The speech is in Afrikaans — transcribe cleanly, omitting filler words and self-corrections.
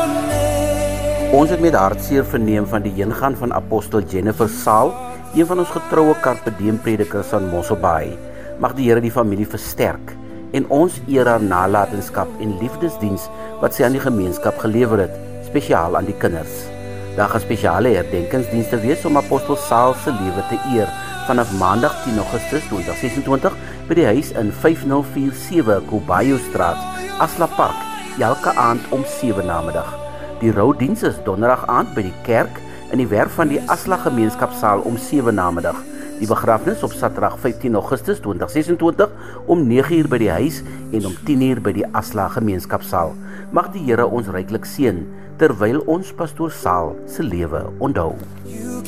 Ons het met hartseer verneem van die heengaan van apostel Jennifer Saal, een van ons getroue Carpe Diem predikers aan Mosselbaai. Mag die Here die familie versterk en ons eer haar nalatenskap en liefdesdiens wat sy aan die gemeenskap gelewer het, spesiaal aan die kinders. Daar gaan spesiale herdenkingsdienste wees om apostel Saal se lewe te eer vanaf maandag 10 Augustus 2026 by die huis in 5047 Kobayo Straat, Asla Park, elke aand om 7 namiddag. Die roudiens is donderdag aand by die kerk in die werf van die Asla gemeenskapsaal om 7 namiddag. Die begrafnis op Saterdag 15 Augustus 2026 om 9 uur by die huis en om 10 uur by die Asla gemeenskapsaal. Mag die Here ons ryklik seën terwyl ons pastoor Saal se lewe onthou.